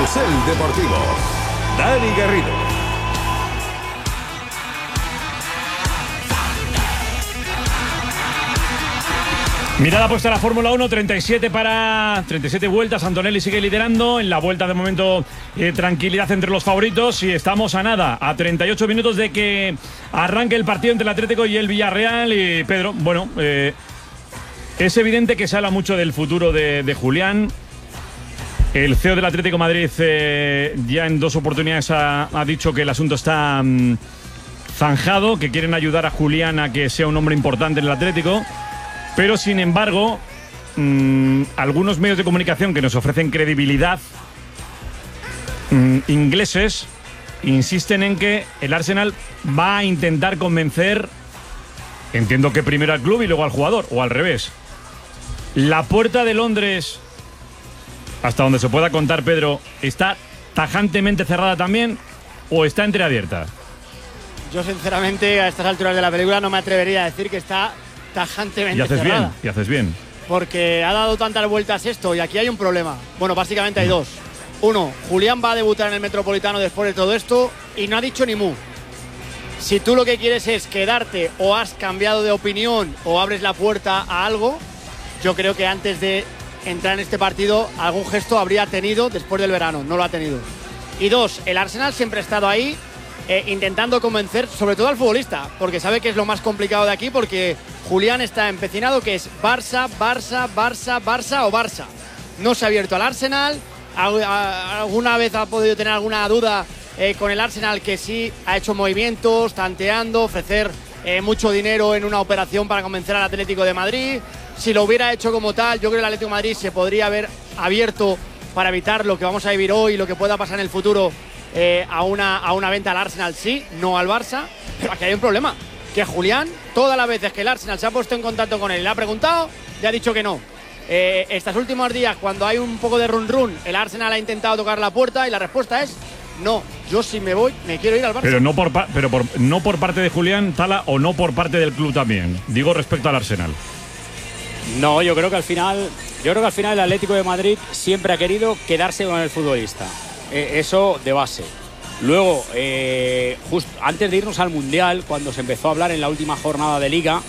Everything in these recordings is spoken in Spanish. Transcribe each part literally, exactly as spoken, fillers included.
Carrusel Deportivo. Dani Garrido. Mirada puesta a la Fórmula uno, treinta y siete para treinta y siete vueltas. Antonelli sigue liderando. En la vuelta, de momento, eh, tranquilidad entre los favoritos. Y estamos a nada, a treinta y ocho minutos de que arranque el partido entre el Atlético y el Villarreal. Y Pedro, bueno, eh, es evidente que se habla mucho del futuro de, de Julián. El C E O del Atlético de Madrid eh, ya en dos oportunidades ha, ha dicho que el asunto está mm, zanjado, que quieren ayudar a Julián a que sea un hombre importante en el Atlético. Pero, sin embargo, mmm, algunos medios de comunicación que nos ofrecen credibilidad, mmm, ingleses, insisten en que el Arsenal va a intentar convencer, entiendo que primero al club y luego al jugador, o al revés. La puerta de Londres, hasta donde se pueda contar, Pedro, ¿está tajantemente cerrada también o está entreabierta? Yo, sinceramente, a estas alturas de la película no me atrevería a decir que está tajantemente y haces cerrada. bien, y haces bien. Porque ha dado tantas vueltas esto y aquí hay un problema. Bueno, básicamente hay dos. Uno, Julián va a debutar en el Metropolitano después de todo esto y no ha dicho ni mu. Si tú lo que quieres es quedarte o has cambiado de opinión o abres la puerta a algo, yo creo que antes de entrar en este partido algún gesto habría tenido después del verano. No lo ha tenido. Y dos, el Arsenal siempre ha estado ahí eh, intentando convencer sobre todo al futbolista, porque sabe que es lo más complicado de aquí, porque Julián está empecinado que es Barça, Barça, Barça, Barça o Barça. No se ha abierto al Arsenal. ¿Alguna vez ha podido tener alguna duda eh, con el Arsenal? Que sí ha hecho movimientos, tanteando, ofrecer eh, mucho dinero en una operación para convencer al Atlético de Madrid. Si lo hubiera hecho como tal, yo creo que el Atlético de Madrid se podría haber abierto para evitar lo que vamos a vivir hoy y lo que pueda pasar en el futuro eh, a, una, a una venta al Arsenal, sí, no al Barça. Pero aquí hay un problema. Que Julián, todas las veces que el Arsenal se ha puesto en contacto con él y le ha preguntado, le ha dicho que no. Eh, estos últimos días, cuando hay un poco de run run, el Arsenal ha intentado tocar la puerta y la respuesta es no. Yo, si me voy, me quiero ir al Barça. Pero no por, pero por, no por parte de Julián Tala o no por parte del club también. Digo respecto al Arsenal. No, yo creo que al final, yo creo que al final el Atlético de Madrid siempre ha querido quedarse con el futbolista. Eh, eso de base. Luego, eh, justo antes de irnos al Mundial, cuando se empezó a hablar en la última jornada de Liga,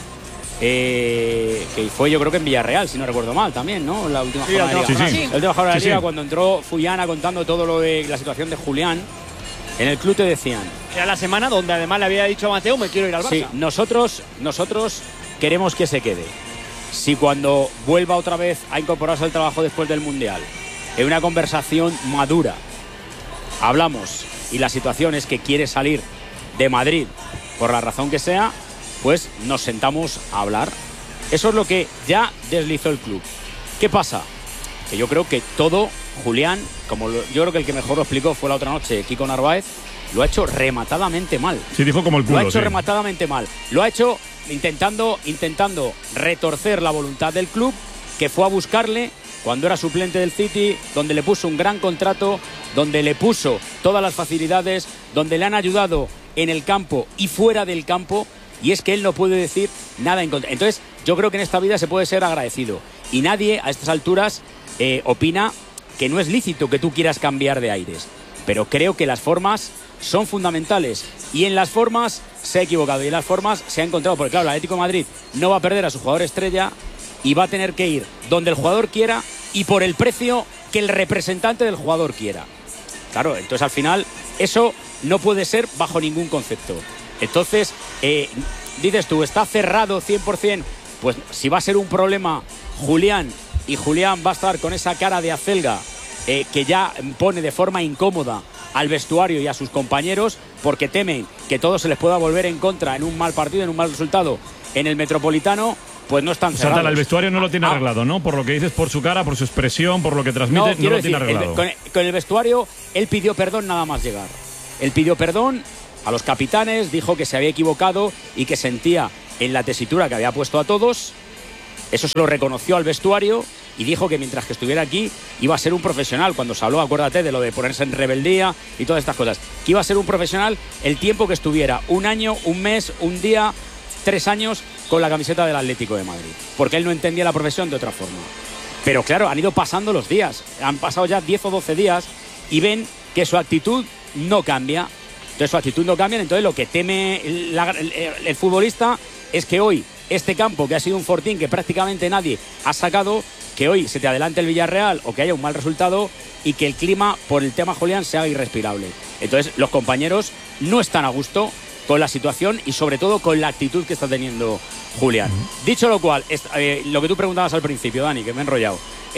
eh, que fue yo creo que en Villarreal, si no recuerdo mal también, ¿no? La última sí, jornada la de Liga. Sí, sí. La última jornada sí, de Liga, sí. cuando entró Fullana contando todo lo de la situación de Julián, en el club te decían... Era la semana donde además le había dicho a Mateo, me quiero ir al Barça. Sí, nosotros, nosotros queremos que se quede. Si cuando vuelva otra vez a incorporarse al trabajo después del Mundial, en una conversación madura, hablamos y la situación es que quiere salir de Madrid por la razón que sea, pues nos sentamos a hablar. Eso es lo que ya deslizó el club. ¿Qué pasa? Que yo creo que todo, Julián, como lo, yo creo que el que mejor lo explicó fue la otra noche, Kiko Narváez, lo ha hecho rematadamente mal. Sí, dijo como el culo. Lo ha hecho sí. rematadamente mal. Lo ha hecho intentando, intentando retorcer la voluntad del club, que fue a buscarle cuando era suplente del City, donde le puso un gran contrato, donde le puso todas las facilidades, donde le han ayudado en el campo y fuera del campo, y es que él no puede decir nada en contra. Entonces, yo creo que en esta vida se puede ser agradecido. Y nadie a estas alturas eh, opina que no es lícito que tú quieras cambiar de aires. Pero creo que las formas son fundamentales. Y en las formas se ha equivocado. Y en las formas se ha encontrado. Porque claro, el Atlético de Madrid no va a perder a su jugador estrella y va a tener que ir donde el jugador quiera y por el precio que el representante del jugador quiera. Claro, entonces al final eso no puede ser bajo ningún concepto. Entonces, eh, dices tú, ¿está cerrado cien por ciento? Pues si va a ser un problema Julián, y Julián va a estar con esa cara de acelga eh, que ya pone de forma incómoda al vestuario y a sus compañeros, porque temen que todo se les pueda volver en contra en un mal partido, en un mal resultado en el Metropolitano, pues no están cerrados. Santana, el vestuario no lo tiene Ah. arreglado, ¿no? Por lo que dices, por su cara, por su expresión, por lo que transmite, no, no quiero lo tiene decir, arreglado. el, con, el, con el vestuario, él pidió perdón nada más llegar. Él pidió perdón a los capitanes, dijo que se había equivocado y que sentía en la tesitura que había puesto a todos. Eso se lo reconoció al vestuario y dijo que mientras que estuviera aquí iba a ser un profesional. Cuando se habló, acuérdate, de lo de ponerse en rebeldía y todas estas cosas, que iba a ser un profesional el tiempo que estuviera, un año, un mes, un día, tres años con la camiseta del Atlético de Madrid, porque él no entendía la profesión de otra forma. Pero claro, han ido pasando los días, han pasado ya diez o doce días y ven que su actitud no cambia. Entonces su actitud no cambia, entonces lo que teme la, el, el futbolista es que hoy este campo, que ha sido un fortín que prácticamente nadie ha sacado, que hoy se te adelante el Villarreal o que haya un mal resultado y que el clima por el tema Julián sea irrespirable. Entonces los compañeros no están a gusto con la situación y sobre todo con la actitud que está teniendo Julián. Uh-huh. Dicho lo cual, es, eh, lo que tú preguntabas al principio, Dani, que me he enrollado.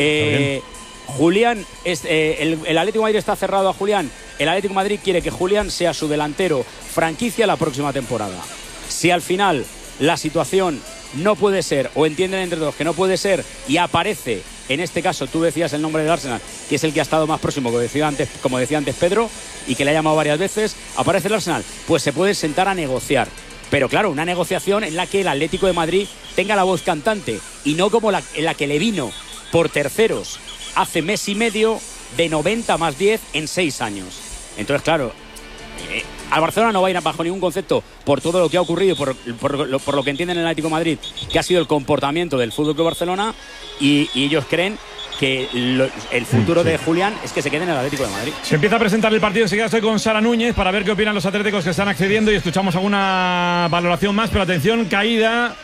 Eh, Julián, es, eh, el, el Atlético de Madrid está cerrado a Julián. El Atlético de Madrid quiere que Julián sea su delantero franquicia la próxima temporada. Si al final la situación no puede ser, o entienden entre todos que no puede ser, y aparece, en este caso tú decías el nombre del Arsenal, que es el que ha estado más próximo, como decía antes, como decía antes Pedro, y que le ha llamado varias veces, aparece el Arsenal, pues se puede sentar a negociar. Pero claro, una negociación en la que el Atlético de Madrid tenga la voz cantante, y no como la, en la que le vino por terceros hace mes y medio de noventa más diez en seis años. Entonces, claro, eh, al Barcelona no va a ir bajo ningún concepto por todo lo que ha ocurrido, por, por, lo, por lo que entienden el Atlético de Madrid, que ha sido el comportamiento del Fútbol Club Barcelona, y, y ellos creen que lo, el futuro sí, sí. de Julián es que se quede en el Atlético de Madrid. Se empieza a presentar el partido, enseguida estoy con Sara Núñez para ver qué opinan los atléticos que están accediendo y escuchamos alguna valoración más, pero atención, caída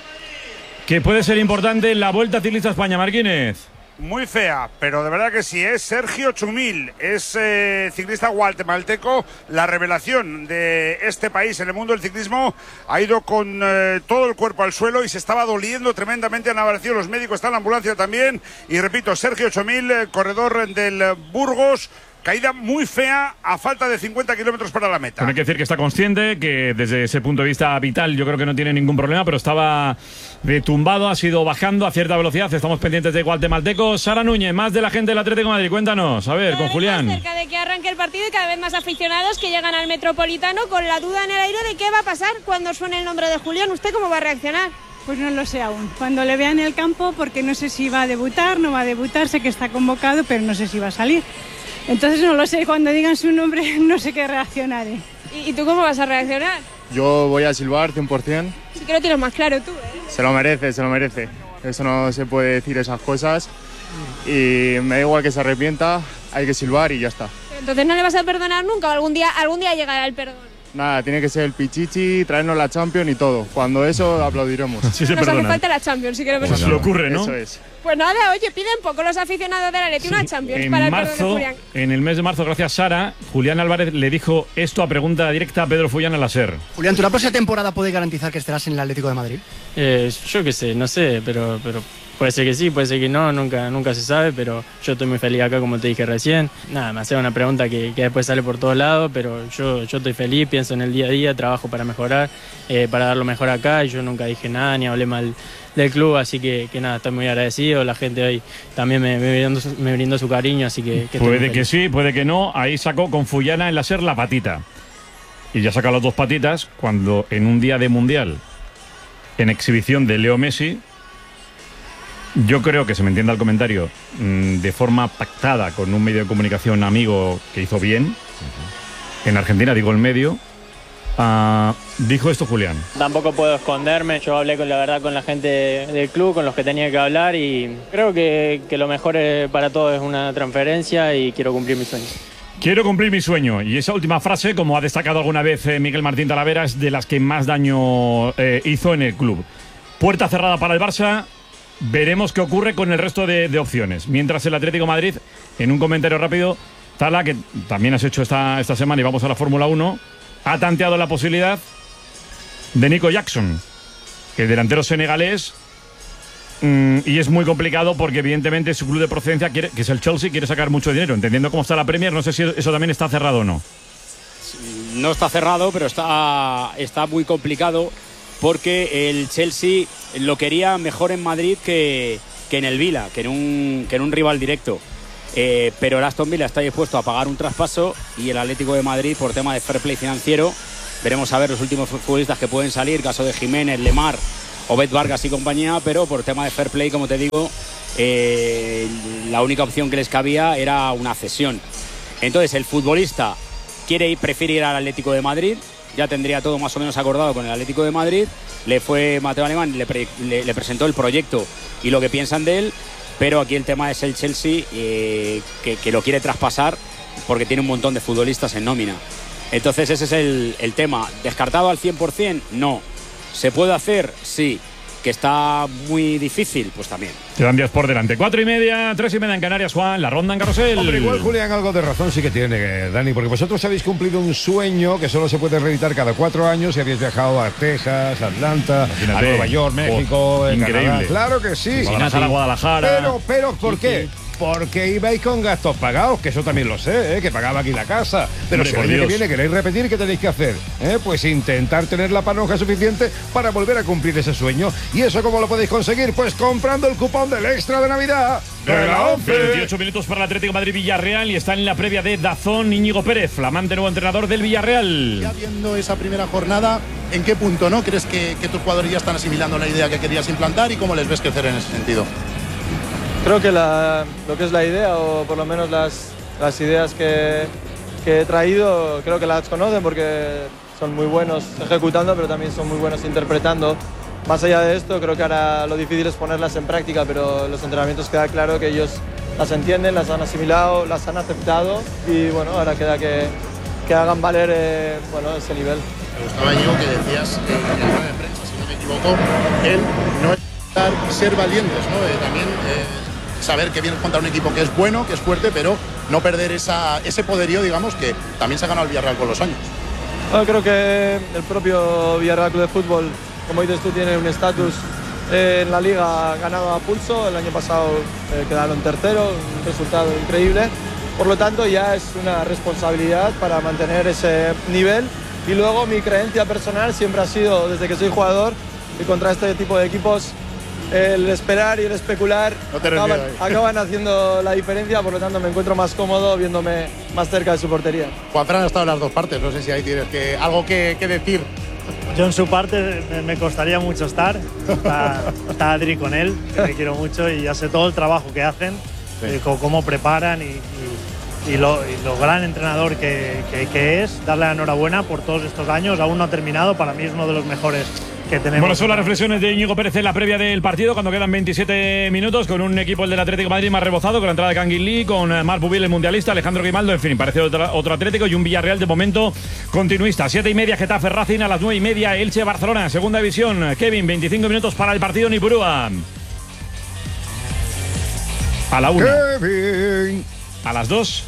que puede ser importante en la Vuelta Ciclista a España. Marquínez. Muy fea, pero de verdad que sí, es Sergio Chumil, es eh, ciclista guatemalteco, la revelación de este país en el mundo del ciclismo, ha ido con eh, todo el cuerpo al suelo y se estaba doliendo tremendamente, han aparecido los médicos, está en la ambulancia también, y repito, Sergio Chumil, eh, corredor del Burgos, caída muy fea a falta de cincuenta kilómetros para la meta. Hay que decir que está consciente, que desde ese punto de vista vital yo creo que no tiene ningún problema, pero estaba tumbado, ha sido bajando a cierta velocidad. Estamos pendientes de guatemalteco. Sara Núñez, más de la gente del Atlético de Madrid, cuéntanos, a ver, cada con Julián. Más cerca de que arranque el partido y cada vez más aficionados que llegan al Metropolitano con la duda en el aire de qué va a pasar cuando suene el nombre de Julián. ¿Usted cómo va a reaccionar? Pues no lo sé aún. Cuando le vean en el campo, porque no sé si va a debutar, no va a debutar, sé que está convocado, pero no sé si va a salir. Entonces no lo sé, cuando digan su nombre no sé qué reaccionaré. ¿Y tú cómo vas a reaccionar? Yo voy a silbar cien por ciento. Sí que lo tienes más claro tú, ¿eh? Se lo merece, se lo merece. Eso no se puede decir esas cosas. Y me da igual que se arrepienta, hay que silbar y ya está. Entonces no le vas a perdonar nunca o algún día, algún día llegará el perdón. Nada, tiene que ser el pichichi, traernos la Champions y todo. Cuando eso aplaudiremos. Sí, se Nos perdonan. hace falta la Champions, si queremos. Pues se le ocurre, ¿no? Eso es. Pues nada, oye, piden poco los aficionados del Atleti, sí, una Champions en para el marzo, perdón de Julián. En el mes de marzo, gracias Sara, Julián Álvarez le dijo esto a pregunta directa a Pedro Fullán al SER. Julián, ¿tú la próxima temporada puede garantizar que estarás en el Atlético de Madrid? Eh, yo qué sé, no sé, pero, pero puede ser que sí, puede ser que no, nunca, nunca se sabe, pero yo estoy muy feliz acá, como te dije recién. Nada, me hace una pregunta que, que después sale por todos lados, pero yo, yo estoy feliz, pienso en el día a día, trabajo para mejorar, eh, para dar lo mejor acá, y yo nunca dije nada, ni hablé mal del club, así que, que nada, estoy muy agradecido, la gente hoy también me, me, brindó, su, me brindó su cariño, así que... que puede que sí, puede que no, ahí sacó con Fullana en la SER la patita, y ya saca las dos patitas cuando en un día de Mundial, en exhibición de Leo Messi, yo creo que se me entienda el comentario, mmm, de forma pactada con un medio de comunicación amigo que hizo bien, uh-huh. en Argentina, digo el medio, Uh, dijo esto Julián. Tampoco puedo esconderme, yo hablé con la verdad con la gente del club, con los que tenía que hablar, y creo que, que lo mejor para todos es una transferencia y quiero cumplir mi sueño. Quiero cumplir mi sueño. Y esa última frase, como ha destacado alguna vez eh, Miguel Martín Talavera, es de las que más daño eh, hizo en el club. Puerta cerrada para el Barça. Veremos qué ocurre con el resto de, de opciones. Mientras el Atlético de Madrid, en un comentario rápido, Tala, que también has hecho esta, esta semana y vamos a la Fórmula uno, ha tanteado la posibilidad de Nico Jackson, el delantero senegalés, mmm, y es muy complicado porque evidentemente su club de procedencia, quiere, que es el Chelsea, quiere sacar mucho dinero. Entendiendo cómo está la Premier, no sé si eso también está cerrado o no. No está cerrado, pero está, está muy complicado porque el Chelsea lo quería mejor en Madrid que, que en el Vila, que en un, que en un rival directo. Eh, pero el Aston Villa está dispuesto a pagar un traspaso y el Atlético de Madrid, por tema de fair play financiero, veremos a ver los últimos futbolistas que pueden salir, caso de Jiménez, Lemar, Obed Vargas y compañía, pero por tema de fair play, como te digo, eh, la única opción que les cabía era una cesión. Entonces el futbolista quiere ir, prefiere ir al Atlético de Madrid, ya tendría todo más o menos acordado con el Atlético de Madrid, le fue Mateo Alemán, le, pre, le, le presentó el proyecto y lo que piensan de él. Pero aquí el tema es el Chelsea, eh, que, que lo quiere traspasar porque tiene un montón de futbolistas en nómina. Entonces ese es el, el tema. ¿Descartado al cien por cien? No. ¿Se puede hacer? Sí. ¿Que está muy difícil? Pues también. Quedan días por delante. Cuatro y media, tres y media en Canarias, Juan. La ronda en Carrusel. Hombre, igual Julián algo de razón sí que tiene, Dani, porque vosotros habéis cumplido un sueño que solo se puede reeditar cada cuatro años y habéis viajado a Texas, a Atlanta, Imagínate. a Nueva York, México, Oh, en increíble. Canadá. Claro que sí. Guadalajara, Guadalajara. Pero, pero, ¿por qué? Porque ibais con gastos pagados, que eso también lo sé, ¿eh? Que pagaba aquí la casa. Pero Hombre, si por el año que Dios. viene queréis repetir, ¿qué tenéis que hacer? ¿Eh? Pues intentar tener la panoja suficiente para volver a cumplir ese sueño. ¿Y eso cómo lo podéis conseguir? Pues comprando el cupón del extra de Navidad de la once. veintiocho minutos para el Atlético de Madrid-Villarreal y está en la previa de Dazón Íñigo Pérez, flamante nuevo entrenador del Villarreal. Ya viendo esa primera jornada, ¿en qué punto no crees que, que tus jugadores ya están asimilando la idea que querías implantar y cómo les ves crecer en ese sentido? Creo que la, lo que es la idea, o por lo menos las, las ideas que, que he traído, creo que las conocen porque son muy buenos ejecutando, pero también son muy buenos interpretando. Más allá de esto, creo que ahora lo difícil es ponerlas en práctica, pero en los entrenamientos queda claro que ellos las entienden, las han asimilado, las han aceptado y bueno, ahora queda que, que hagan valer eh, bueno, ese nivel. Me gustaba, Íñigo, que decías eh, en la rueda de prensa, si no me equivoco, el no estar, ser valientes, ¿no? Eh, también eh, saber que vienes contra un equipo que es bueno, que es fuerte, pero no perder esa, ese poderío, digamos, que también se ha ganado el Villarreal con los años. Bueno, creo que el propio Villarreal Club de Fútbol, como dices tú, tiene un estatus eh, en la liga ganado a pulso. El año pasado eh, quedaron tercero, un resultado increíble. Por lo tanto, ya es una responsabilidad para mantener ese nivel. Y luego mi creencia personal siempre ha sido, desde que soy jugador, y contra este tipo de equipos, el esperar y el especular no te acaban, ahí. acaban haciendo la diferencia. Por lo tanto, me encuentro más cómodo viéndome más cerca de su portería. Juanfran ha estado en las dos partes, no sé si ahí tienes que, algo que, que decir. Yo en su parte me, me costaría mucho estar. Está, está Adri con él, que me quiero mucho, y ya sé todo el trabajo que hacen, sí. eh, cómo, cómo preparan y, y, y, lo, y lo gran entrenador que, que, que es. Darle la enhorabuena por todos estos años. Aún no ha terminado, para mí es uno de los mejores que tenemos. Bueno, son las reflexiones de Íñigo Pérez en la previa del partido, cuando quedan veintisiete minutos, con un equipo, el del Atlético de Madrid, más rebozado, con la entrada de Canguilí, con Marc Bubil, el mundialista, Alejandro Grimaldo, en fin, parece otro, otro Atlético, y un Villarreal de momento continuista. Siete y media, Getafe Racing, a las nueve y media, Elche Barcelona, segunda división. Kevin, veinticinco minutos para el partido Nipurúa. A la una. Kevin. A las dos.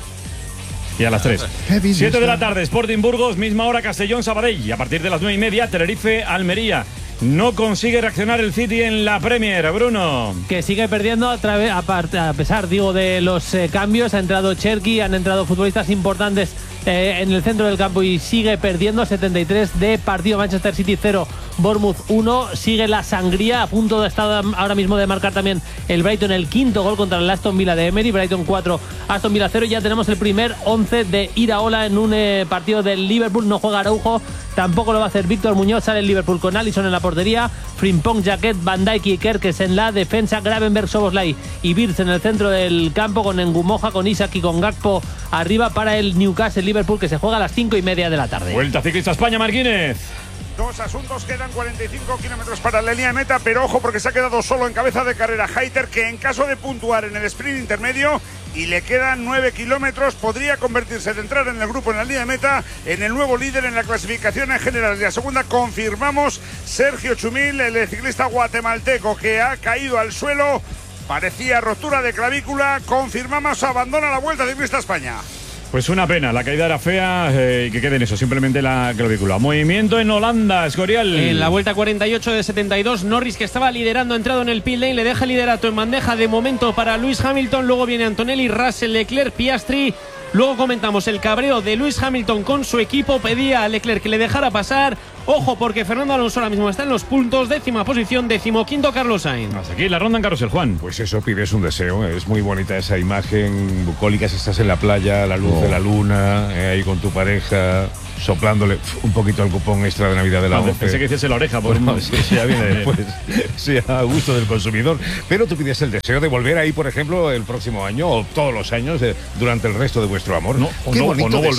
Y a las tres. siete de la tarde, Sporting Burgos, misma hora Castellón Sabadell. Y a partir de las nueve y media, Tenerife Almería. No consigue reaccionar el City en la Premier, Bruno. Que sigue perdiendo a, través, a, a pesar, digo, de los eh, cambios. Ha entrado Cherki, han entrado futbolistas importantes eh, en el centro del campo y sigue perdiendo. setenta y tres de partido, Manchester City cero, Bournemouth uno. Sigue la sangría, a punto de estar ahora mismo de marcar también el Brighton el quinto gol contra el Aston Villa de Emery. Brighton cuatro, Aston Villa cero. Ya tenemos el primer once de Iraola en un eh, partido del Liverpool. No juega Araujo, tampoco lo va a hacer Víctor Muñoz. Sale el Liverpool con Alisson en la portería, Frimpong, Jaquet, Van Dijk y Kerkes en la defensa, Gravenberch, Szoboszlai y Wirtz en el centro del campo, con Ngumoja, con Isak y con Gakpo arriba para el Newcastle Liverpool, que se juega a las cinco y media de la tarde. Vuelta Ciclista España, Marquínez. Dos asuntos, quedan cuarenta y cinco kilómetros para la línea de meta, pero ojo porque se ha quedado solo en cabeza de carrera Hayter, que en caso de puntuar en el sprint intermedio y le quedan nueve kilómetros, podría convertirse de entrar en el grupo en la línea de meta en el nuevo líder en la clasificación en general. Y la segunda, confirmamos, Sergio Chumil, el ciclista guatemalteco que ha caído al suelo, parecía rotura de clavícula, confirmamos, abandona la Vuelta Ciclista España. Pues una pena, la caída era fea eh, y que quede en eso, simplemente la clavícula. Movimiento en Holanda, Escorial. En la vuelta cuarenta y ocho de setenta y dos, Norris, que estaba liderando, ha entrado en el pit lane, le deja el liderato en bandeja de momento para Lewis Hamilton. Luego viene Antonelli, Russell, Leclerc, Piastri. Luego comentamos el cabreo de Lewis Hamilton con su equipo, pedía a Leclerc que le dejara pasar. Ojo, porque Fernando Alonso ahora mismo está en los puntos, décima posición, decimoquinto Carlos Sainz. Hasta aquí la ronda en Carrusel, Juan. Pues eso, pides un deseo, es muy bonita esa imagen bucólica, si estás en la playa, la luz oh. de la luna, eh, ahí con tu pareja, soplándole un poquito al cupón extra de Navidad de la once. Pensé que hiciese la oreja, por bueno, sí, sí, ya viene después, sí, a gusto del consumidor. Pero tú pides el deseo de volver ahí, por ejemplo, el próximo año o todos los años eh, durante el resto de vuestro amor. No, o Qué no, bonito o no volver. deseo.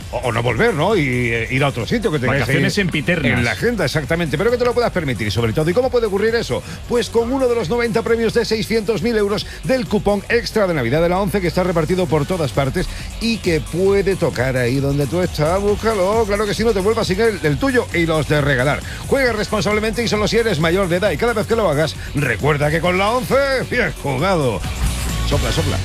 o, o no volver, ¿no? Y eh, ir a otro sitio que tengas vacaciones sempiternas en la agenda, exactamente, pero que te lo puedas permitir, y sobre todo, ¿y cómo puede ocurrir eso? Pues con uno de los noventa premios de seiscientos mil euros del cupón extra de Navidad de la ONCE, que está repartido por todas partes y que puede tocar ahí donde tú estás. Búscalo, claro que si no te vuelvas sin el, el tuyo y los de regalar. Juega responsablemente y solo si eres mayor de edad, y cada vez que lo hagas, recuerda que con la ONCE, bien jugado. Sopla, sopla.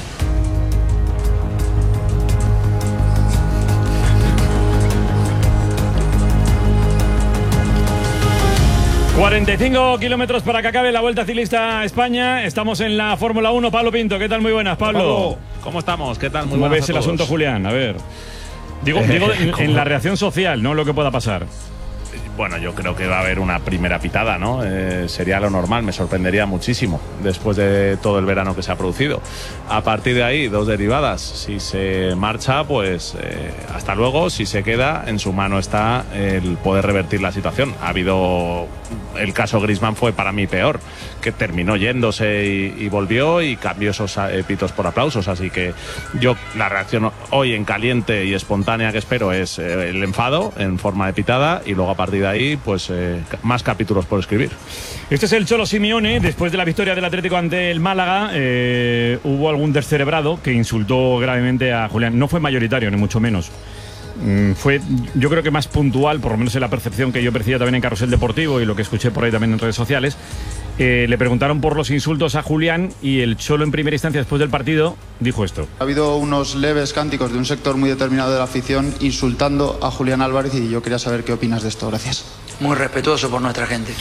cuarenta y cinco kilómetros para que acabe la Vuelta Ciclista a España. Estamos en la Fórmula uno. Pablo Pinto, ¿qué tal? Muy buenas, Pablo. Pablo, ¿cómo estamos? ¿Qué tal? Muy ¿Cómo buenas ves a el todos. asunto, Julián? A ver. Digo, digo en, en la reacción social, no lo que pueda pasar. Bueno, yo creo que va a haber una primera pitada, ¿no? Eh, sería lo normal, me sorprendería muchísimo después de todo el verano que se ha producido. A partir de ahí, dos derivadas. Si se marcha, pues eh, hasta luego. Si se queda, en su mano está el poder revertir la situación. Ha habido... El caso Griezmann fue para mí peor, que terminó yéndose y, y volvió y cambió esos eh, pitos por aplausos. Así que yo, la reacción hoy en caliente y espontánea que espero es eh, el enfado en forma de pitada, y luego a partir de ahí, pues eh, más capítulos por escribir. Este es el Cholo Simeone. Después de la victoria del Atlético ante el Málaga, eh, hubo algún descerebrado que insultó gravemente a Julián. No fue mayoritario, ni mucho menos. Mm, fue, yo creo que más puntual, por lo menos en la percepción que yo percibía también en Carrusel Deportivo y lo que escuché por ahí también en redes sociales. Eh, le preguntaron por los insultos a Julián y el Cholo, en primera instancia, después del partido, dijo esto. Ha habido unos leves cánticos de un sector muy determinado de la afición insultando a Julián Álvarez, y yo quería saber qué opinas de esto. Gracias. Muy respetuoso por nuestra gente.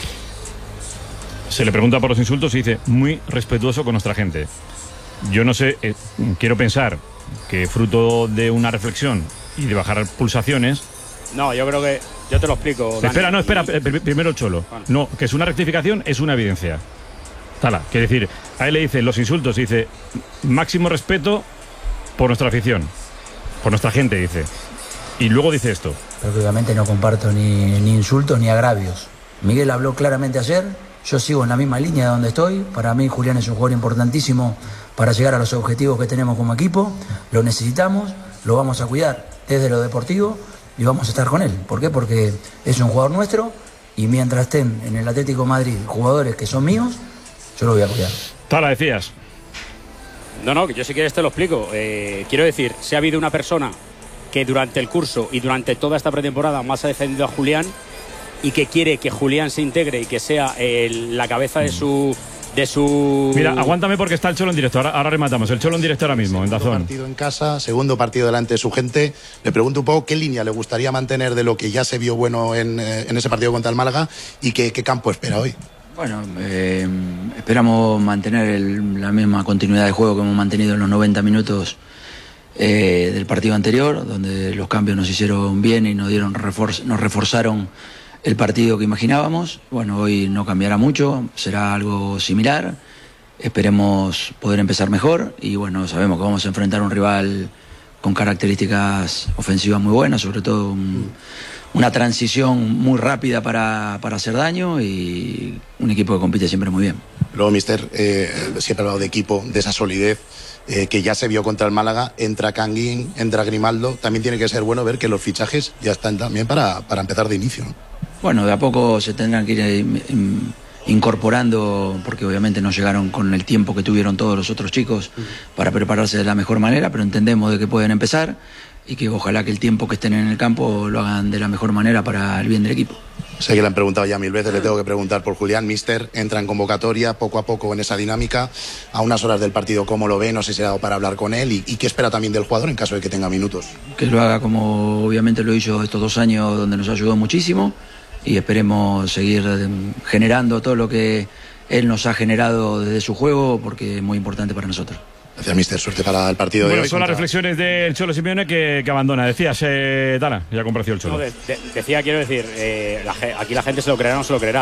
Se le pregunta por los insultos y dice, muy respetuoso con nuestra gente. Yo no sé, eh, quiero pensar que fruto de una reflexión y de bajar pulsaciones... No, yo creo que... Yo te lo explico, Dani. Espera, no, espera, primero el Cholo. Bueno. No, que es una rectificación, es una evidencia. Tala, quiere decir, a él le dice los insultos, dice, máximo respeto por nuestra afición, por nuestra gente, dice. Y luego dice esto. Pero obviamente no comparto ni, ni insultos ni agravios. Miguel habló claramente ayer, yo sigo en la misma línea de donde estoy. Para mí Julián es un jugador importantísimo para llegar a los objetivos que tenemos como equipo. Lo necesitamos, lo vamos a cuidar desde lo deportivo y vamos a estar con él. ¿Por qué? Porque es un jugador nuestro, y mientras estén en el Atlético de Madrid jugadores que son míos, yo lo voy a cuidar. Tala, decías. No, no, que yo si quieres te lo explico. Eh, quiero decir, si ha habido una persona que durante el curso y durante toda esta pretemporada más ha defendido a Julián y que quiere que Julián se integre y que sea el, la cabeza de su... de su... Mira, aguántame porque está el Cholo en directo. Ahora, ahora rematamos. El Cholo en directo ahora mismo, en Dazón. Partido en casa, segundo partido delante de su gente. Le pregunto un poco qué línea le gustaría mantener de lo que ya se vio bueno en, en ese partido contra el Málaga, y qué, qué campo espera hoy. Bueno, eh, esperamos mantener el, la misma continuidad de juego que hemos mantenido en los noventa minutos eh, del partido anterior, donde los cambios nos hicieron bien y nos, dieron refor- nos reforzaron el partido que imaginábamos. Bueno, hoy no cambiará mucho, será algo similar. Esperemos poder empezar mejor, y bueno, sabemos que vamos a enfrentar a un rival con características ofensivas muy buenas, sobre todo un, una transición muy rápida para, para hacer daño, y un equipo que compite siempre muy bien. Luego, mister, eh, siempre ha hablado de equipo, de esa solidez eh, que ya se vio contra el Málaga. Entra Canguín, entra Grimaldo. También tiene que ser bueno ver que los fichajes ya están también para, para empezar de inicio, ¿no? Bueno, de a poco se tendrán que ir incorporando, porque obviamente no llegaron con el tiempo que tuvieron todos los otros chicos para prepararse de la mejor manera, pero entendemos de que pueden empezar, y que ojalá que el tiempo que estén en el campo lo hagan de la mejor manera para el bien del equipo. Sé que le han preguntado ya mil veces, le tengo que preguntar por Julián. Mister, entra en convocatoria poco a poco en esa dinámica, a unas horas del partido, ¿cómo lo ve? No sé si ha dado para hablar con él, y, y qué espera también del jugador en caso de que tenga minutos. Que lo haga como obviamente lo hizo estos dos años, donde nos ayudó muchísimo, y esperemos seguir generando todo lo que él nos ha generado desde su juego, porque es muy importante para nosotros. Gracias, mister. Suerte para el partido bueno, de hoy. Son contra... las reflexiones del Cholo Simeone que, que abandona. Decías, eh, Tala, ya compració el Cholo. No, de, de, decía, quiero decir, eh, la, aquí la gente se lo creerá o no se lo creerá.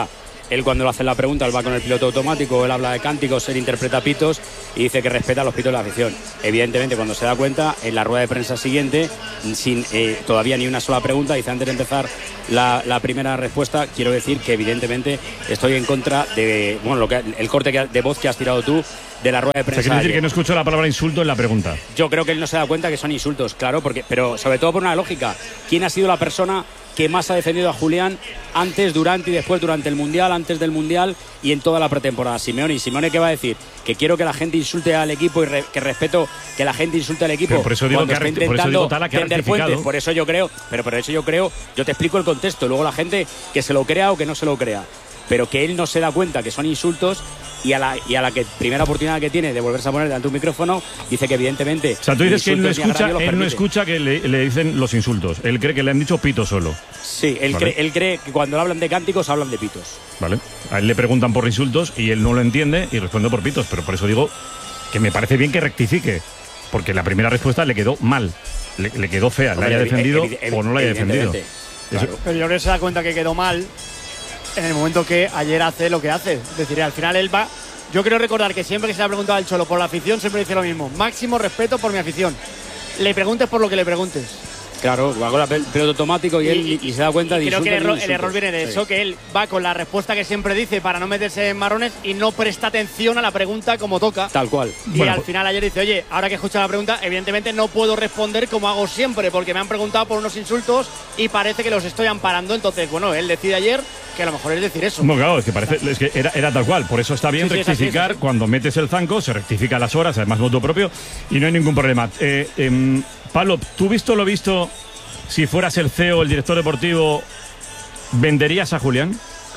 Él cuando le hacen la pregunta, él va con el piloto automático, él habla de cánticos, él interpreta pitos y dice que respeta los pitos de la afición. Evidentemente, cuando se da cuenta, en la rueda de prensa siguiente, sin eh, todavía ni una sola pregunta, dice antes de empezar la, la primera respuesta, quiero decir que evidentemente estoy en contra de, bueno, lo que el corte que, de voz que has tirado tú de la rueda de prensa. O sea, quiere decir que no escucho la palabra insulto en la pregunta. Yo creo que él no se da cuenta que son insultos, claro, porque, pero sobre todo por una lógica. ¿Quién ha sido la persona que más ha defendido a Julián antes, durante y después, durante el Mundial, antes del Mundial y en toda la pretemporada? Simeone. ¿Y Simeone qué va a decir? Que quiero que la gente insulte al equipo y re, que respeto que la gente insulte al equipo. Pero por eso digo que ha, está por eso digo Tala que ha tender puentes. Por eso yo creo, pero por eso yo creo, yo te explico el contexto, luego la gente que se lo crea o que no se lo crea. Pero que él no se da cuenta que son insultos y a la, y a la que primera oportunidad que tiene de volverse a poner delante de un micrófono, dice que evidentemente... O sea, tú dices que él no escucha, él no escucha que le, le dicen los insultos. Él cree que le han dicho pito solo. Sí, él, vale. cree, él cree que cuando hablan de cánticos hablan de pitos. Vale. A él le preguntan por insultos y él no lo entiende y responde por pitos. Pero por eso digo que me parece bien que rectifique. Porque la primera respuesta le quedó mal. Le, le quedó fea. La haya defendido o no la haya defendido. Claro. Pero yo creo que se da cuenta que quedó mal en el momento que ayer hace lo que hace. Es decir, al final él va... Yo quiero recordar que siempre que se le ha preguntado al Cholo por la afición, siempre dice lo mismo. Máximo respeto por mi afición. Le preguntes por lo que le preguntes. Claro, va con el piloto automático y, y él y, y se da cuenta de creo que el error, el error viene de sí. eso, que él va con la respuesta que siempre dice para no meterse en marrones y no presta atención a la pregunta como toca. Tal cual. Y bueno, al final ayer dice, oye, ahora que escucha la pregunta, evidentemente no puedo responder como hago siempre, porque me han preguntado por unos insultos y parece que los estoy amparando. Entonces, bueno, él decide ayer que a lo mejor es decir eso. Bueno, claro, es que parece es que era, era tal cual. Por eso está bien sí, rectificar. Sí, sí, sí. Cuando metes el zanco, se rectifica las horas, además moto propio, y no hay ningún problema. Eh, eh, Pablo, ¿tú visto lo visto? Si fueras el C E O, el director deportivo, ¿venderías a Julián?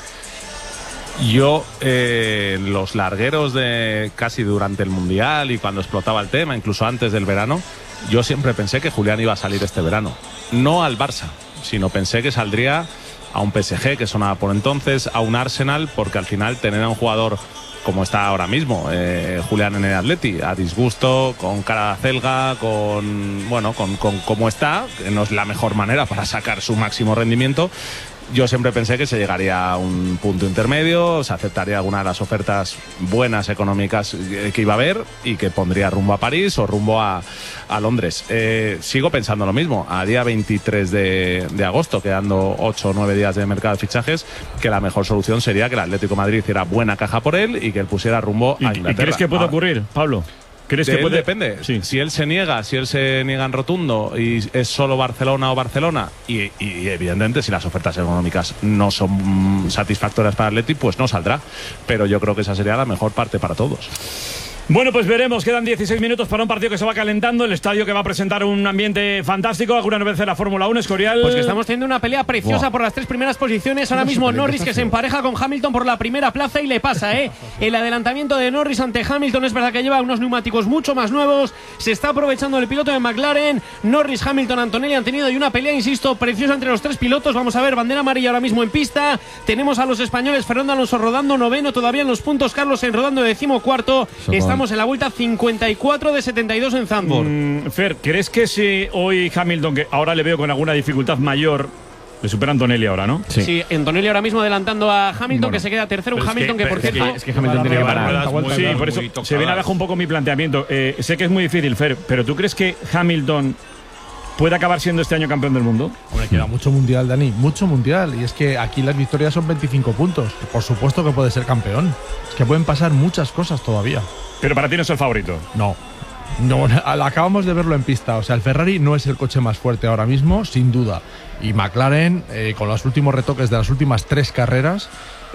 Yo, eh, los largueros de casi durante el Mundial y cuando explotaba el tema, incluso antes del verano, yo siempre pensé que Julián iba a salir este verano. No al Barça, sino pensé que saldría a un P S G que sonaba por entonces, a un Arsenal, porque al final tener a un jugador como está ahora mismo, eh, Julián en el Atleti, a disgusto, con cara de acelga, con, bueno, con, con cómo está, que no es la mejor manera para sacar su máximo rendimiento. Yo siempre pensé que se llegaría a un punto intermedio, se aceptaría alguna de las ofertas buenas económicas que iba a haber y que pondría rumbo a París o rumbo a, a Londres. Eh, sigo pensando lo mismo, a día veintitrés de, de agosto, quedando ocho o nueve días de mercado de fichajes, que la mejor solución sería que el Atlético de Madrid hiciera buena caja por él y que él pusiera rumbo a Inglaterra. ¿Y crees que puede ocurrir, Pablo? ¿Crees de que puede? Depende. Sí. Si él se niega, si él se niega en rotundo y es solo Barcelona o Barcelona, y, y evidentemente si las ofertas económicas no son satisfactorias para el Atleti, pues no saldrá. Pero yo creo que esa sería la mejor parte para todos. Bueno, pues veremos. Quedan dieciséis minutos para un partido que se va calentando. El estadio que va a presentar un ambiente fantástico. ¿Alguna novedad en la Fórmula uno, Escorial? Pues que estamos teniendo una pelea preciosa wow. por las tres primeras posiciones. Ahora mismo Norris que se empareja con Hamilton por la primera plaza y le pasa, ¿eh? El adelantamiento de Norris ante Hamilton es verdad que lleva unos neumáticos mucho más nuevos. Se está aprovechando el piloto de McLaren. Norris, Hamilton, Antonelli han tenido y una pelea, insisto, preciosa entre los tres pilotos. Vamos a ver, bandera amarilla ahora mismo en pista. Tenemos a los españoles, Fernando Alonso rodando noveno todavía en los puntos, Carlos Sainz rodando decimocuarto. Estamos en la vuelta cincuenta y cuatro de setenta y dos en Zandvoort. Mm, Fer, ¿crees que si hoy Hamilton, que ahora le veo con alguna dificultad mayor, le supera Antonelli ahora, ¿no? Sí, sí, Antonelli ahora mismo adelantando a Hamilton, bueno, que se queda tercero. Un Hamilton que, que por es cierto... que, es que Hamilton tiene que parar. Sí, por eso se viene abajo un poco mi planteamiento. Eh, sé que es muy difícil, Fer, pero ¿tú crees que Hamilton puede acabar siendo este año campeón del mundo? Hombre, queda mucho mundial, Dani, mucho mundial. Y es que aquí las victorias son veinticinco puntos. Por supuesto que puede ser campeón. Es que pueden pasar muchas cosas todavía. Pero para ti no es el favorito. No. No, acabamos de verlo en pista. O sea, el Ferrari no es el coche más fuerte ahora mismo, sin duda. Y McLaren, eh, con los últimos retoques de las últimas tres carreras,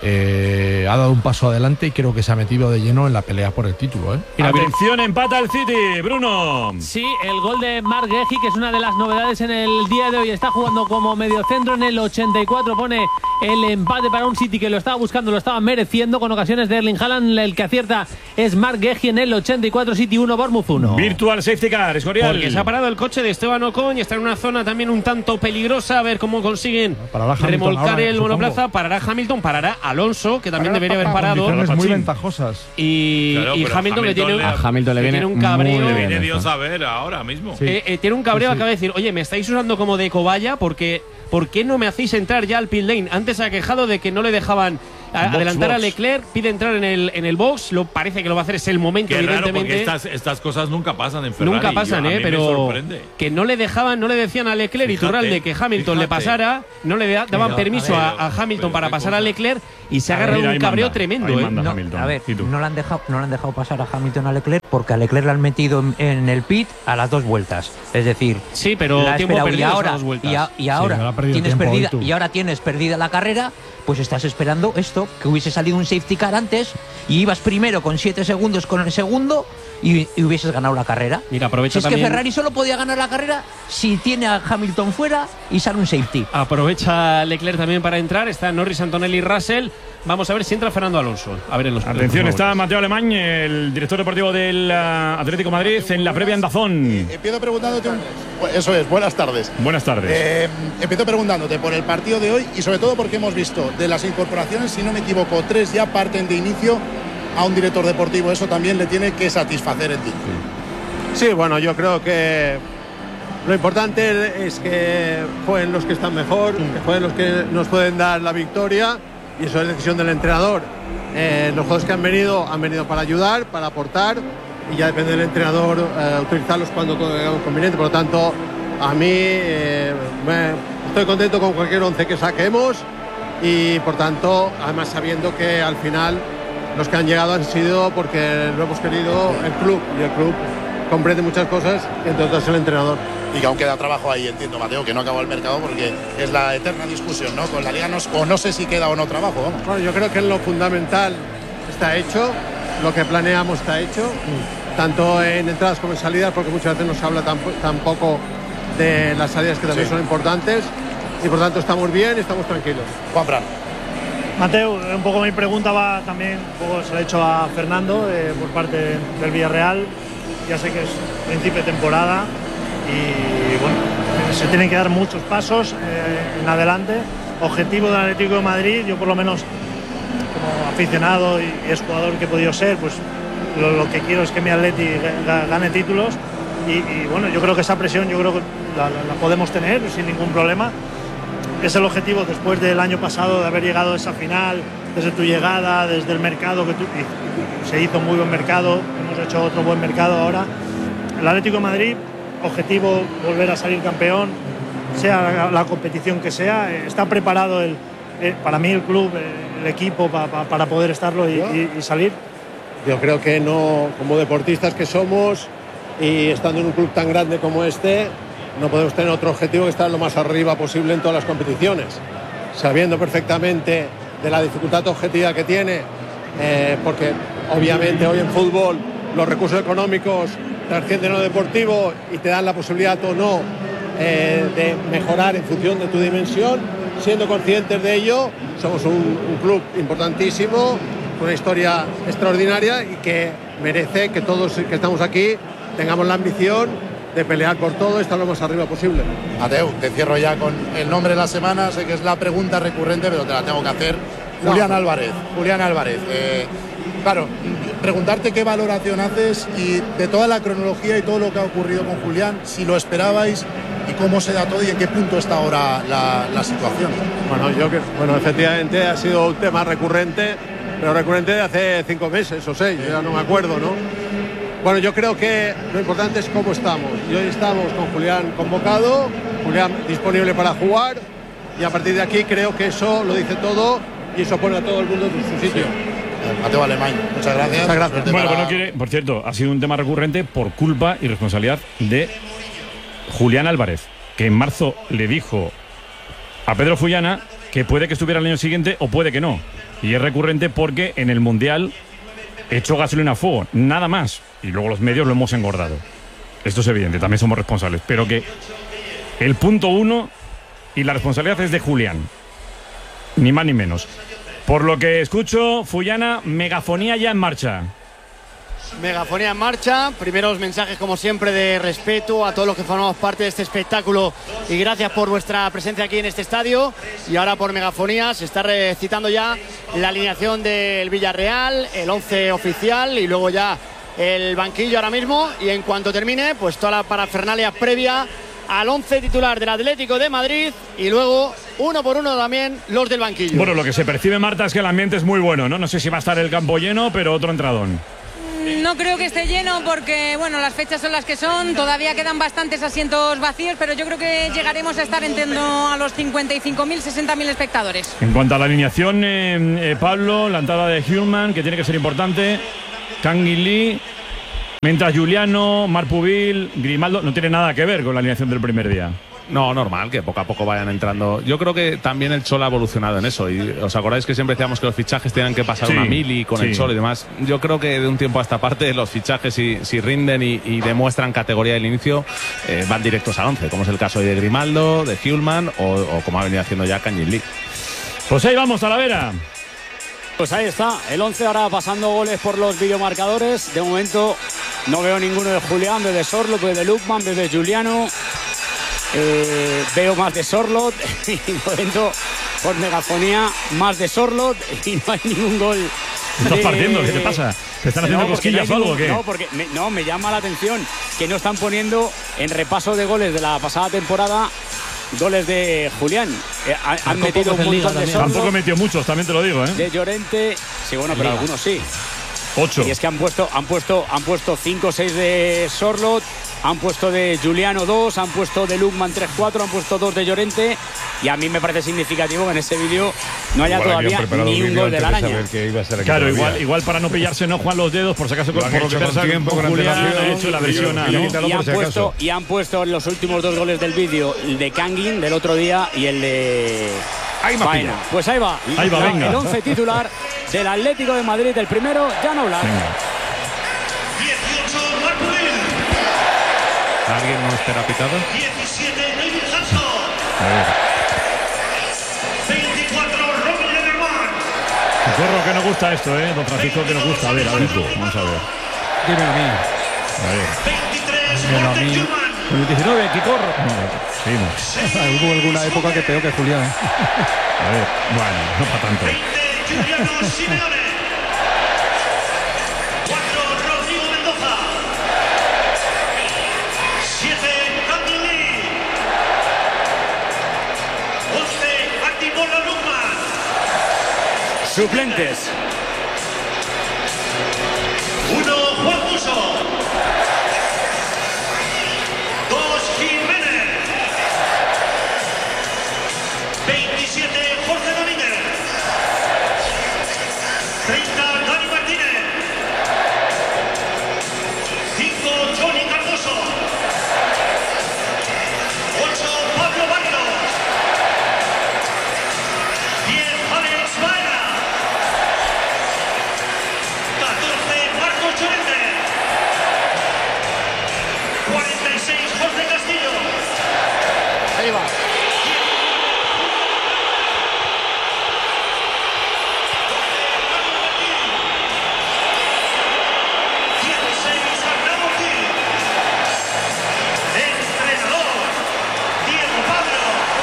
eh, ha dado un paso adelante y creo que se ha metido de lleno en la pelea por el título, ¿eh? Atención, empata el City, Bruno. Sí, el gol de Marc Guehi, que es una de las novedades en el día de hoy. Está jugando como mediocentro en el ochenta y cuatro. Pone el empate para un City que lo estaba buscando, lo estaba mereciendo, con ocasiones de Erling Haaland. El que acierta es Marc Guehi en el ochenta y cuatro. City uno, Bournemouth uno. Virtual safety car, Escorial. Porque se ha parado el coche de Esteban Ocon y está en una zona también un tanto peligrosa. A ver cómo consiguen remolcar ahora, el monoplaza. Parará Hamilton, parará Alonso, que también debería haber parado. Condiciones muy ventajosas. Y, claro, y Hamilton, Hamilton que tiene, le, a Hamilton le viene, tiene un cabreo. Le viene Dios a ver ahora mismo. Sí. Eh, eh, tiene un cabreo, sí, sí. Acaba de decir, oye, me estáis usando como de cobaya porque ¿por qué no me hacéis entrar ya al pit lane? Antes se ha quejado de que no le dejaban a, adelantar box. a Leclerc, pide entrar en el, en el box, lo parece que lo va a hacer, es el momento, Qué raro, evidentemente. porque estas, estas cosas nunca pasan en Ferrari. Nunca pasan, Yo- a eh, mí pero me sorprende. que no le dejaban, no le decían a Leclerc y Fíjate, Turralde que Hamilton le fíjate. pasara, no le da- daban Pero, permiso a a, ver, a Hamilton pero para qué pasar a cosa. Leclerc y se ha A ver, agarrado mira, un ahí cabreo manda, tremendo. ahí eh. manda. No, Hamilton. A ver, ¿Y tú? no le, han dejado, no le han dejado pasar a Hamilton a Leclerc porque a Leclerc le han metido en, en el pit a las dos vueltas. Es decir, Sí, pero la ha tiempo esperado, y perdido esas ahora, dos vueltas. y, a- y Sí, ahora ahora ha perdido tienes tiempo perdida hoy tú. y ahora tienes perdida la carrera, pues estás esperando esto, que hubiese salido un safety car antes y ibas primero con siete segundos con el segundo y, y hubieses ganado la carrera. Mira, aprovecha Si es también- que Ferrari solo podía ganar la carrera si tiene a Hamilton fuera y sale un safety. Aprovecha Leclerc también para entrar. Está Norris, Antonelli y Russell. Vamos a ver si entra Fernando Alonso. A ver en los Atención, por está favor. Mateo Alemán, el director deportivo del ah, Atlético de Madrid, en la previa en Dazón. Empiezo preguntándote un... Eso es, buenas tardes. Buenas tardes. Eh, empiezo preguntándote por el partido de hoy y sobre todo porque hemos visto de las incorporaciones, si no me equivoco, tres ya parten de inicio a un director deportivo. Eso también le tiene que satisfacer en ti. Sí, bueno, yo creo que lo importante es que jueguen los que están mejor, que jueguen los que nos pueden dar la victoria y eso es decisión del entrenador. Eh, los jugadores que han venido han venido para ayudar, para aportar y ya depende del entrenador eh, utilizarlos cuando tengamos conveniente. Por lo tanto, a mí eh, me- estoy contento con cualquier once que saquemos y por tanto, además sabiendo que al final los que han llegado han sido porque lo hemos querido el club y el club comprende muchas cosas, entre otras el entrenador. Y que aún queda trabajo ahí, entiendo, Mateo, que no acabó el mercado porque es la eterna discusión, ¿no? Con la liga no, o no sé si queda o no trabajo, vamos. Bueno, yo creo que lo fundamental está hecho, lo que planeamos está hecho, tanto en entradas como en salidas, porque muchas veces no se habla tamp- tampoco de las salidas que también Sí. son importantes y por tanto estamos bien y estamos tranquilos. Juan Fran. Mateo, un poco mi pregunta va también, un poco se la he hecho a Fernando eh, por parte del Villarreal. Ya sé que es principio de temporada y bueno, se tienen que dar muchos pasos eh, en adelante. Objetivo del Atlético de Madrid, yo por lo menos como aficionado y es jugador que he podido ser, pues lo, lo que quiero es que mi Atleti ga- gane títulos y, y bueno, yo creo que esa presión yo creo que la, la- la podemos tener sin ningún problema. Es el objetivo después del año pasado de haber llegado a esa final, desde tu llegada, desde el mercado que tú, y- y se hizo un muy buen mercado, hemos hecho otro buen mercado ahora. El Atlético de Madrid, objetivo volver a salir campeón, sea la, la competición que sea, eh, está preparado el, eh, para mí el club, eh, el equipo pa- pa- para poder estarlo y, y- y salir. Yo creo que no, como deportistas que somos y estando en un club tan grande como este, no podemos tener otro objetivo que estar lo más arriba posible en todas las competiciones, sabiendo perfectamente de la dificultad objetiva que tiene, eh, porque obviamente hoy en fútbol los recursos económicos te ascienden a lo deportivo y te dan la posibilidad o no eh, de mejorar en función de tu dimensión. Siendo conscientes de ello, somos un, un club importantísimo, con una historia extraordinaria y que merece que todos que estamos aquí tengamos la ambición de pelear por todo y estar lo más arriba posible. Mateo, te cierro ya con el nombre de la semana, sé que es la pregunta recurrente, pero te la tengo que hacer. Julián Álvarez, Julián Álvarez. Eh, claro, preguntarte qué valoración haces y de toda la cronología y todo lo que ha ocurrido con Julián, si lo esperabais y cómo se da todo y en qué punto está ahora la, la situación. Bueno, yo que, bueno, efectivamente ha sido un tema recurrente, pero recurrente de hace cinco meses o seis, ya no me acuerdo, ¿no? Bueno, yo creo que lo importante es cómo estamos. Y hoy estamos con Julián convocado, Julián disponible para jugar y a partir de aquí creo que eso lo dice todo y eso pone a todo el mundo en su sitio. Mateo Alemán, muchas gracias. Muchas gracias. Bueno, pues no quiere, por cierto, ha sido un tema recurrente por culpa y responsabilidad de Julián Álvarez, que en marzo le dijo a Pedro Fullana que puede que estuviera el año siguiente o puede que no. Y es recurrente porque en el Mundial echó gasolina a fuego, nada más. Y luego los medios lo hemos engordado. Esto es evidente, también somos responsables. Pero que el punto uno y la responsabilidad es de Julián. Ni más ni menos. Por lo que escucho, Fullana, megafonía ya en marcha. Megafonía en marcha, primeros mensajes como siempre de respeto a todos los que formamos parte de este espectáculo y gracias por vuestra presencia aquí en este estadio. Y ahora por megafonía se está recitando ya la alineación del Villarreal, el once oficial y luego ya el banquillo ahora mismo y en cuanto termine pues toda la parafernalia previa al once titular del Atlético de Madrid y luego uno por uno también los del banquillo. Bueno, lo que se percibe, Marta, es que el ambiente es muy bueno, ¿no? No sé si va a estar el campo lleno, pero otro entradón. No creo que esté lleno porque, bueno, las fechas son las que son, todavía quedan bastantes asientos vacíos, pero yo creo que llegaremos a estar en torno a los cincuenta y cinco mil, sesenta mil espectadores. En cuanto a la alineación, eh, eh, Pablo, la entrada de Human, que tiene que ser importante, Kang In Lee, mientras Giuliano, Marpubil, Grimaldo, no tiene nada que ver con la alineación del primer día. No, normal, que poco a poco vayan entrando. Yo creo que también el Cholo ha evolucionado en eso. Y os acordáis que siempre decíamos que los fichajes tenían que pasar Sí, una mili con sí. el Cholo y demás. Yo creo que de un tiempo a esta parte los fichajes, si, si rinden y, y demuestran categoría del inicio, eh, van directos al once, como es el caso de Grimaldo, de Hulman o, o como ha venido haciendo ya Kang In Lee. Pues ahí vamos, Talavera. Pues ahí está, el once ahora pasando goles por los videomarcadores. De momento no veo ninguno de Julián, veo de Sorlot, veo de Lukman, veo de Giuliano. Eh, veo más de Sorlot y de momento por megafonía más de Sorlot y no hay ningún gol. ¿Estás de... partiendo? ¿Qué te pasa? ¿Te están haciendo No, porque cosquillas no o hay algo o ningún- qué? No, porque me, no, me llama la atención que no están poniendo en repaso de goles de la pasada temporada goles de Julián. Eh, han, han metido un montón de Sorlot, Tampoco metió muchos, también te lo digo, ¿eh? de Llorente. Sí, bueno, pero Liga. algunos sí. Ocho. Y es que han puesto, han puesto, han puesto cinco o seis de Sorlot, han puesto de Giuliano dos, han puesto de Lukman tres cuatro, han puesto dos de Llorente. Y a mí me parece significativo que en ese vídeo no haya Igual habían todavía preparado ni un vídeo gol de la antes de araña. saber que iba a estar aquí Claro, todavía. igual, igual para no pillarse no Juan los dedos, por si acaso Lo han por lo hecho que con pasa, tiempo, con con Julián antelación, ha hecho la versión y- A, y- ¿no? y- Quítalo Y por han, si puesto, acaso. y han puesto en los últimos dos goles del vídeo el de Kangin del otro día y el de Ahí me ha Faena. pillado. Pues ahí va, Ahí va, La- venga. el once titular del Atlético de Madrid, el primero, Jan Oblak. ¿Alguien no espera pitado? Corro que nos gusta esto, ¿eh? Don Francisco, que nos gusta. A ver, a ver. Vamos a ver. Dímelo a mí. A ver. Dímelo a mí. Con el diecinueve, Quicorro. Seguimos. Hubo alguna época que peor que Julián. ¿eh? A ver. Bueno, no para tanto. Suplentes. uno, Juan Muso. dos, Jiménez. veintisiete, Jorge Domínguez. treinta, Dani Martínez. cinco, Johnny Cardoso. ocho, Pablo Barrios. diez, Alex Baena. catorce, Marcos Llorente. cuarenta y seis, Jorge Castillo. Ahí va. dieciséis, Arnaldo Gil. Entrenador, Diego Pablo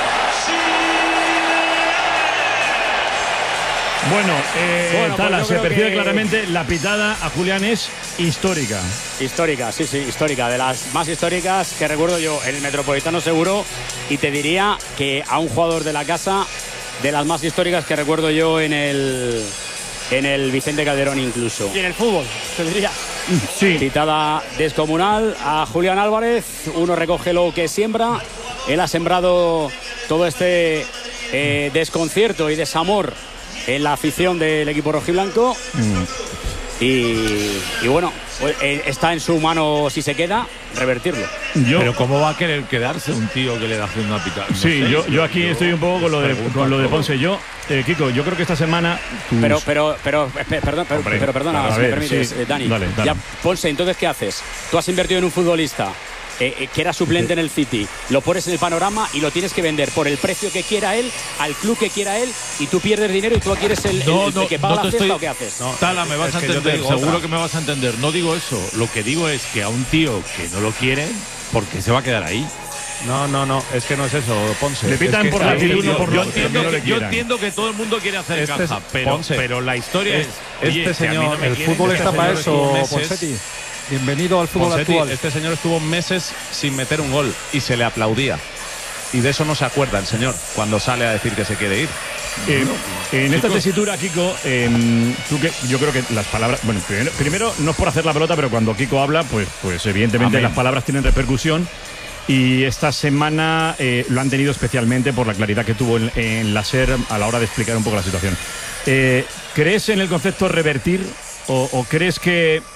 Simeone. Bueno, eh, Bueno, pues Tala, yo se creo percibe que- claramente la pitada a Julián es histórica. Histórica, sí, sí, histórica. De las más históricas que recuerdo yo en el Metropolitano seguro. Y te diría que a un jugador de la casa, de las más históricas que recuerdo yo en el, en el Vicente Calderón incluso. Y en el fútbol, te diría. Sí. Citada descomunal a Julián Álvarez. Uno recoge lo que siembra. Él ha sembrado todo este eh, desconcierto y desamor en la afición del equipo rojiblanco. Y, y bueno, pues, eh, está en su mano, si se queda, revertirlo. Yo- Pero ¿cómo va a querer quedarse un tío que le da haciendo una pitada? No Sí, sé, yo, yo aquí estoy un poco con lo de, pregunto con lo a de todos. Ponce. Yo, eh, Kiko, yo creo que esta semana. tus- Pero, pero, pero, espe- perdón, pero, Hombre, pero perdona, a si ver, me permites, sí. eh, Dani. Dale, dale. Ya, Ponce, entonces, ¿qué haces? Tú has invertido en un futbolista eh, eh, que era suplente en el City, lo pones en el panorama y lo tienes que vender por el precio que quiera él, al club que quiera él, y tú pierdes dinero y tú quieres el, el- No, el no, que paga no la te fiesta, estoy- ¿o qué haces? No, Tala, me vas Es a que yo te entender, digo seguro otra. que me vas a entender. No digo eso, lo que digo es que a un tío que no lo quiere, ¿por qué se va a quedar ahí? No, no, no, es que no es eso, Ponce. Le pitan Es que por está la actitud, bien, no por yo lo- entiendo que no que- le Yo quieran. entiendo que todo el mundo quiere hacer Este es- caja, pero, Ponce, pero la historia es- es. oye, este que a mí no señor, me el quieren fútbol desde está hace para nueve eso, meses. Ponseti. Bienvenido al fútbol Ponseti, actual. este señor estuvo meses sin meter un gol y se le aplaudía. Y de eso no se acuerda el señor cuando sale a decir que se quiere ir. Eh, en esta chicos. tesitura, Kiko, eh, tú que, yo creo que las palabras. Bueno, primero, primero, no es por hacer la pelota, pero cuando Kiko habla, pues, pues evidentemente Amén. las palabras tienen repercusión. Y esta semana eh, lo han tenido especialmente por la claridad que tuvo en, en la SER a la hora de explicar un poco la situación. Eh, ¿Crees en el concepto revertir o, o crees que